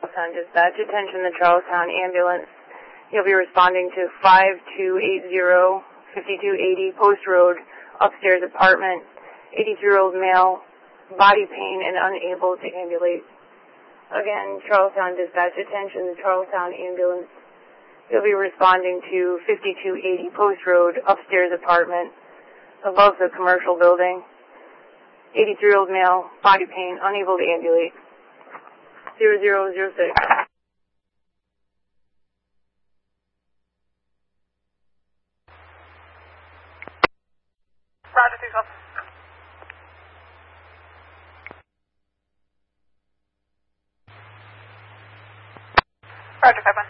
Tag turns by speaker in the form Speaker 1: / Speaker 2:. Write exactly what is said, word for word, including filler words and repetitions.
Speaker 1: Charlestown Dispatch. Attention, the Charlestown ambulance. You'll be responding to five two eight zero, fifty-two eighty Post Road, upstairs apartment, eighty-three-year-old male, body pain and unable to ambulate. Again, Charlestown Dispatch. Attention, the Charlestown ambulance. You'll be responding to fifty-two eighty Post Road, upstairs apartment, above the commercial building, eighty-three-year-old male, body pain, unable to ambulate. zero zero zero six.
Speaker 2: Roger, two twelve. Roger, five one.